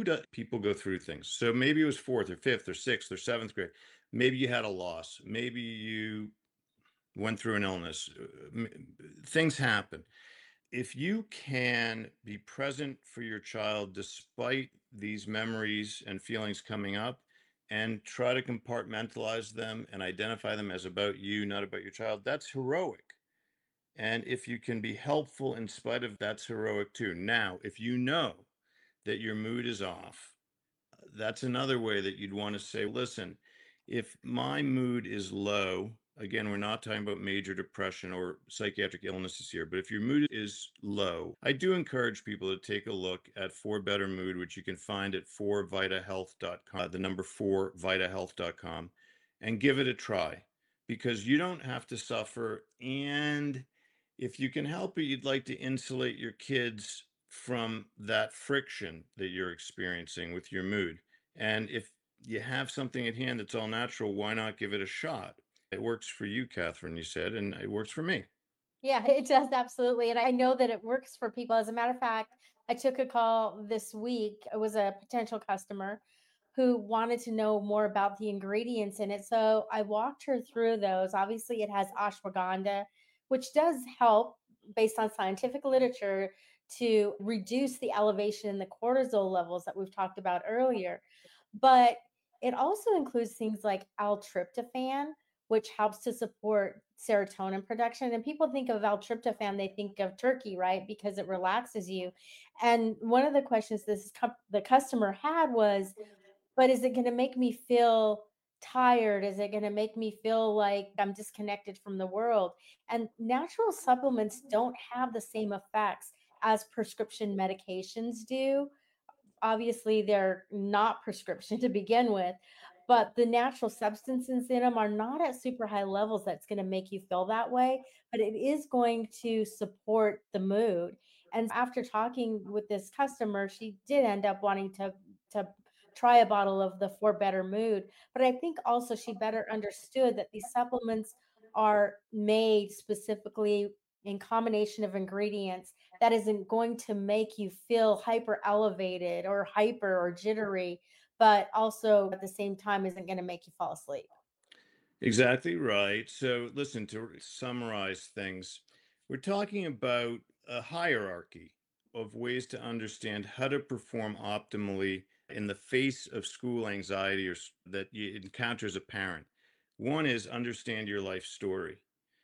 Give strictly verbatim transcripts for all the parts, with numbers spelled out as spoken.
do people go through things? So maybe it was fourth or fifth or sixth or seventh grade. Maybe you had a loss. Maybe you went through an illness. Uh, Things happen. If you can be present for your child despite these memories and feelings coming up, and try to compartmentalize them and identify them as about you, not about your child, that's heroic. And if you can be helpful in spite of, that's heroic too. Now, if you know that your mood is off, that's another way that you'd want to say, listen, if my mood is low, again, we're not talking about major depression or psychiatric illnesses here, but if your mood is low, I do encourage people to take a look at For Better Mood, which you can find at four vita health dot com, uh, the number four vita health dot com, and give it a try, because you don't have to suffer. And if you can help it, you'd like to insulate your kids from that friction that you're experiencing with your mood. And if you have something at hand that's all natural, why not give it a shot? It works for you, Catherine, you said, and it works for me. Yeah, it does, absolutely. And I know that it works for people. As a matter of fact, I took a call this week. It was a potential customer who wanted to know more about the ingredients in it. So I walked her through those. Obviously, it has ashwagandha, which does help based on scientific literature to reduce the elevation in the cortisol levels that we've talked about earlier. But it also includes things like L-tryptophan, which helps to support serotonin production. And people think of L-tryptophan, they think of turkey, right? Because it relaxes you. And one of the questions this the customer had was, but is it going to make me feel tired? Is it going to make me feel like I'm disconnected from the world? And natural supplements don't have the same effects as prescription medications do. Obviously, they're not prescription to begin with, but the natural substances in them are not at super high levels that's going to make you feel that way, but it is going to support the mood. And after talking with this customer, she did end up wanting to to try a bottle of the For Better Mood. But I think also she better understood that these supplements are made specifically in combination of ingredients that isn't going to make you feel hyper elevated or hyper or jittery, but also at the same time isn't going to make you fall asleep. Exactly right. So, listen, to summarize things, we're talking about a hierarchy of ways to understand how to perform optimally in the face of school anxiety or s- that you encounter as a parent. One is understand your life story,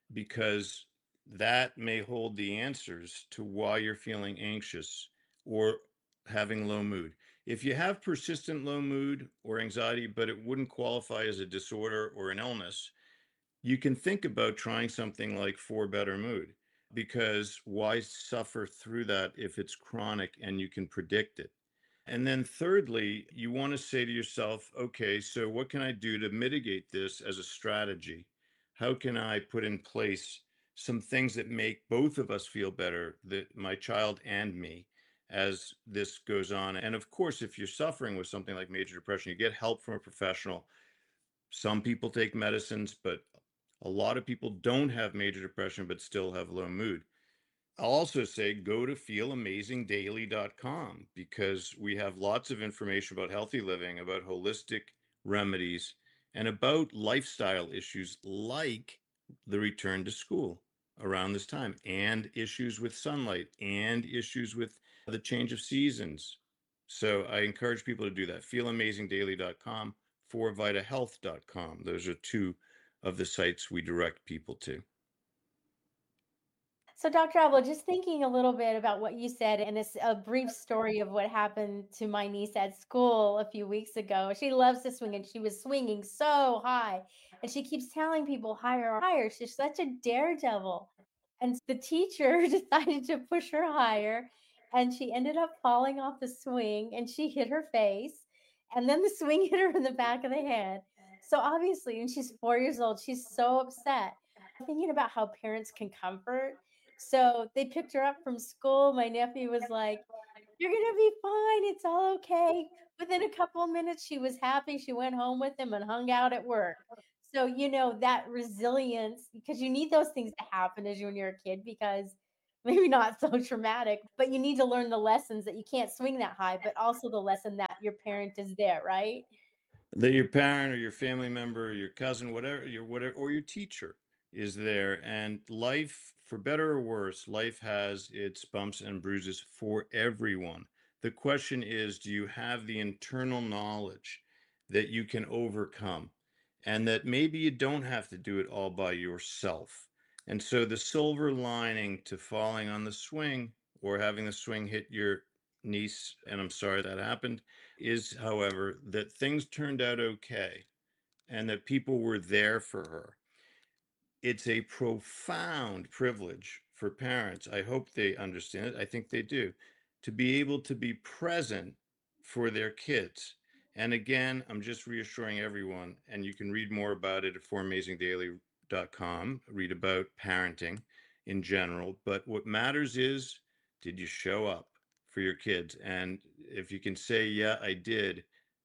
because that may hold the answers to why you're feeling anxious or having low mood. If you have persistent low mood or anxiety, but it wouldn't qualify as a disorder or an illness, you can think about trying something like For Better Mood, because why suffer through that if it's chronic and you can predict it? And then thirdly, you want to say to yourself, okay, so what can I do to mitigate this as a strategy? How can I put in place some things that make both of us feel better, that my child and me, as this goes on? And of course, if you're suffering with something like major depression, you get help from a professional. Some people take medicines, but a lot of people don't have major depression but still have low mood. I'll also say go to feel amazing daily dot com, because we have lots of information about healthy living, about holistic remedies, and about lifestyle issues like the return to school around this time, and issues with sunlight, and issues with the change of seasons. So I encourage people to do that. feel amazing daily dot com, for vita health dot com. Those are two of the sites we direct people to. So, Doctor Abel, just thinking a little bit about what you said, and it's a brief story of what happened to my niece at school a few weeks ago. She loves to swing, and she was swinging so high, and she keeps telling people higher, higher. She's such a daredevil. And the teacher decided to push her higher, and she ended up falling off the swing, and she hit her face, and then the swing hit her in the back of the head. So, obviously, when she's four years old, she's so upset. Thinking about how parents can comfort, so they picked her up from school. My nephew was like, "You're gonna be fine. It's all okay." Within a couple of minutes, she was happy. She went home with him and hung out at work. So, you know, that resilience, because you need those things to happen as you when you're a kid, because maybe not so traumatic, but you need to learn the lessons that you can't swing that high, but also the lesson that your parent is there, right? That your parent or your family member or your cousin, whatever, your whatever, or your teacher is there. And life, for better or worse, life has its bumps and bruises for everyone. The question is, do you have the internal knowledge that you can overcome, and that maybe you don't have to do it all by yourself? And so the silver lining to falling on the swing or having the swing hit your niece, and I'm sorry that happened, is, however, that things turned out okay and that people were there for her. It's a profound privilege for parents. I hope they understand it. I think they do, to be able to be present for their kids. And again, I'm just reassuring everyone, and you can read more about it at four amazing daily dot com, read about parenting in general. But what matters is, did you show up for your kids? And if you can say, yeah, I did,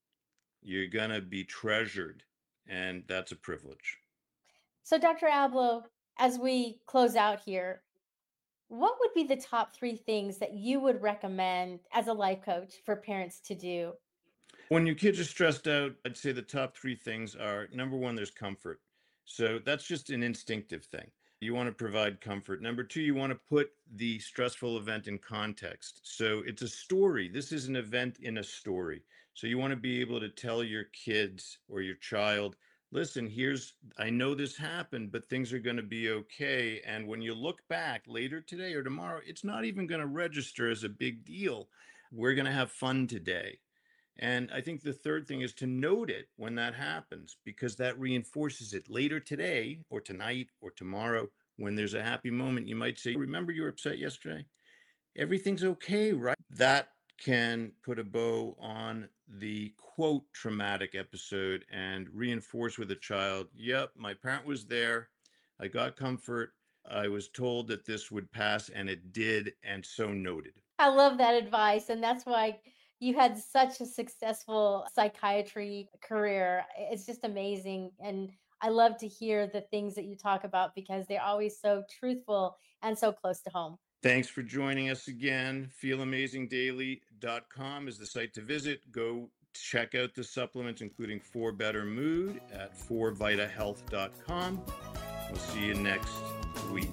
you're going to be treasured. And that's a privilege. So, Doctor Abloh, as we close out here, what would be the top three things that you would recommend as a life coach for parents to do? When your kids are stressed out, I'd say the top three things are: number one, there's comfort. So that's just an instinctive thing. You want to provide comfort. Number two, you want to put the stressful event in context. So it's a story. This is an event in a story. So you want to be able to tell your kids or your child, listen, here's, I know this happened, but things are going to be okay. And when you look back later today or tomorrow, it's not even going to register as a big deal. We're going to have fun today. And I think the third thing is to note it when that happens, because that reinforces it later today or tonight or tomorrow. When there's a happy moment, you might say, remember you were upset yesterday? Everything's okay, right? That can put a bow on the quote traumatic episode and reinforce with a child, yep, my parent was there. I got comfort. I was told that this would pass, and it did. And so noted. I love that advice. And that's why you had such a successful psychiatry career. It's just amazing. And I love to hear the things that you talk about because they're always so truthful and so close to home. Thanks for joining us again. feel amazing daily dot com is the site to visit. Go check out the supplements, including For Better Mood, at four vita health dot com. We'll see you next week.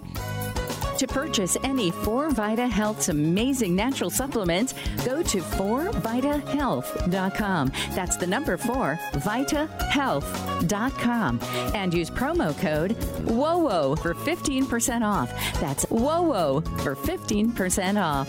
To purchase any four Vita Health's amazing natural supplements, go to four vita health dot com. That's the number four, vita health dot com. And use promo code W O W O for fifteen percent off. That's W O W O for fifteen percent off.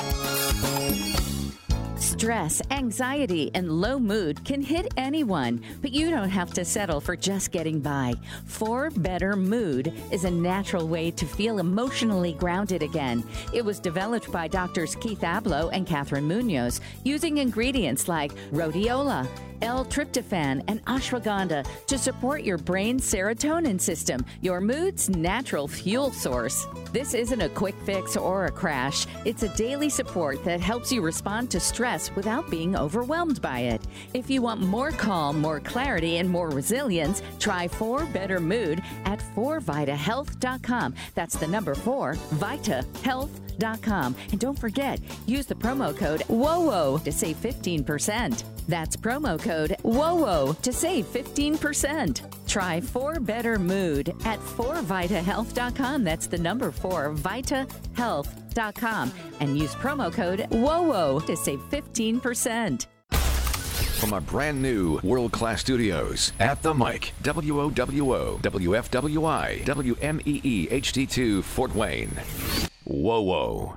Stress, anxiety, and low mood can hit anyone, but you don't have to settle for just getting by. For Better Mood is a natural way to feel emotionally grounded again. It was developed by doctors Keith Abloh and Catherine Munoz using ingredients like rhodiola, L-tryptophan, and ashwagandha to support your brain's serotonin system, your mood's natural fuel source. This isn't a quick fix or a crash. It's a daily support that helps you respond to stress without being overwhelmed by it. If you want more calm, more clarity, and more resilience, try For Better Mood at four vita health dot com. That's the number four, vita health dot com. And don't forget, use the promo code W O W O to save fifteen percent. That's promo code W O W O to save fifteen percent. Try For Better Mood at four vita health dot com. That's the number four, vita health dot com. And use promo code W O W O to save fifteen percent. From our brand new world-class studios at the mic, W O W O, W F W I, W M E E H D two, Fort Wayne. Whoa, whoa.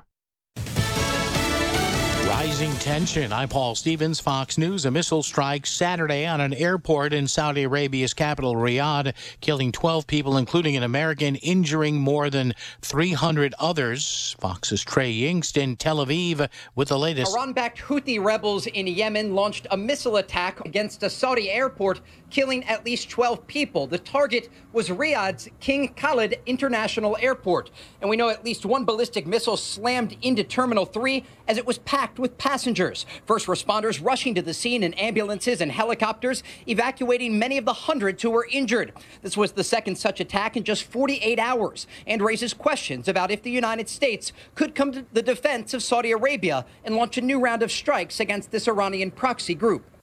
Rising tension. I'm Paul Stevens, Fox News. A missile strike Saturday on an airport in Saudi Arabia's capital, Riyadh, killing twelve people, including an American, injuring more than three hundred others. Fox's Trey Yingst in Tel Aviv with the latest. Iran-backed Houthi rebels in Yemen launched a missile attack against a Saudi airport, killing at least twelve people. The target was Riyadh's King Khalid International Airport. And we know at least one ballistic missile slammed into Terminal three as it was packed with passengers. First responders rushing to the scene in ambulances and helicopters, evacuating many of the hundreds who were injured. This was the second such attack in just forty-eight hours and raises questions about if the United States could come to the defense of Saudi Arabia and launch a new round of strikes against this Iranian proxy group.